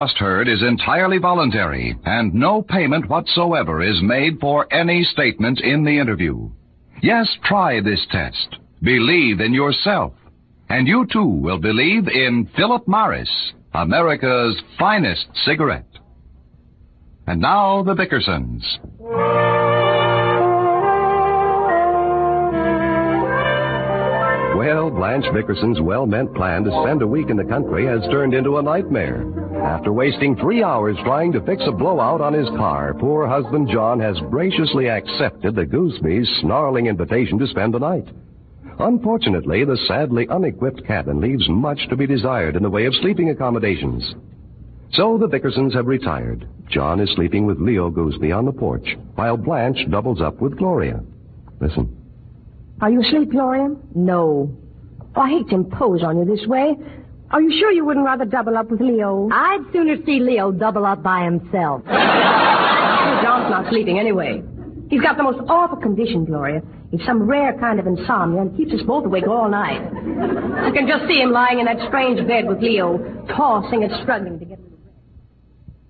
Just heard is entirely voluntary, and no payment whatsoever is made for any statement in the interview. Yes, try this test. Believe in yourself, and you too will believe in Philip Morris, America's finest cigarette. And now, the Bickersons. Well, Blanche Bickerson's well-meant plan to spend a week in the country has turned into a nightmare. After wasting 3 hours trying to fix a blowout on his car, poor husband John has graciously accepted the Goosby's snarling invitation to spend the night. Unfortunately, the sadly unequipped cabin leaves much to be desired in the way of sleeping accommodations. So the Bickersons have retired. John is sleeping with Leo Goosby on the porch, while Blanche doubles up with Gloria. Listen. Are you asleep, Gloria? No. Oh, I hate to impose on you this way. Are you sure you wouldn't rather double up with Leo? I'd sooner see Leo double up by himself. John's not sleeping anyway. He's got the most awful condition, Gloria. It's some rare kind of insomnia and keeps us both awake all night. You can just see him lying in that strange bed with Leo, tossing and struggling together.